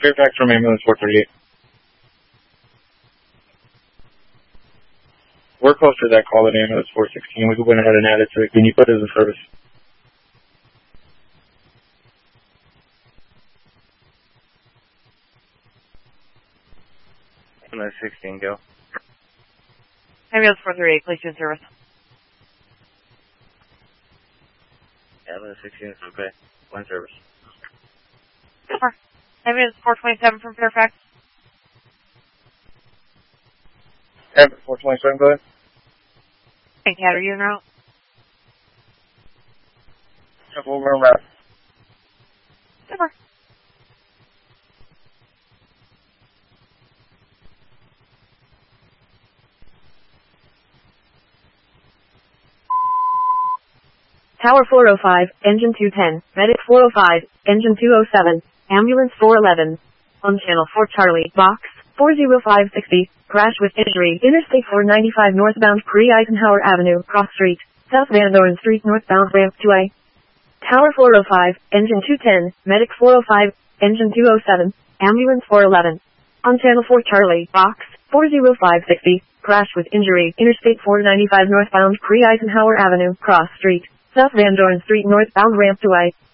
Fairfax from ambulance 438. We're close to that call at ambulance 416. We went ahead and added to it. Can you put it in service? Ambulance 16, go. Ambulance 438, place you in service. Ambulance 16 is okay. One service. Over. Ambulance 427 from Fairfax. Ambulance 427, go ahead. Thank you, are you en route? We're en route. Over. Tower 405, engine 210, medic 405, engine 207, ambulance 411. On channel 4 Charlie, box 40560, crash with injury, Interstate 495 northbound Pre-Eisenhower Avenue, cross street, South Van Dorn Street northbound ramp 2A. Tower 405, engine 210, medic 405, engine 207, ambulance 411. On channel 4 Charlie, box 40560, crash with injury, Interstate 495 northbound Pre-Eisenhower Avenue, cross street, South Van Dorn Street northbound ramp 2A.